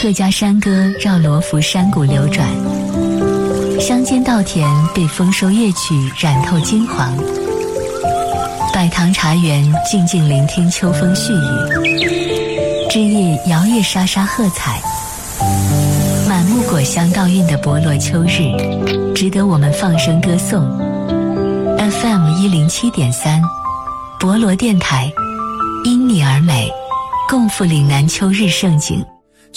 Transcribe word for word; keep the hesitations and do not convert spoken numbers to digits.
客家山歌绕罗浮山谷流转，乡间稻田被丰收乐曲染透金黄。百塘茶园静静聆听秋风絮语，枝叶摇曳沙沙喝彩。满目果香倒韵的博罗秋日，值得我们放声歌颂。F M 一零七点三，博罗电台，因你而美，共赴岭南秋日盛景。